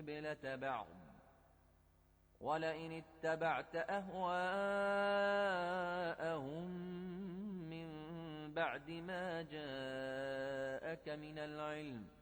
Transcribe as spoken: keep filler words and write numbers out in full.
قبلة بعض ولئن اتبعت أهواءهم من بعد ما جاءك من العلم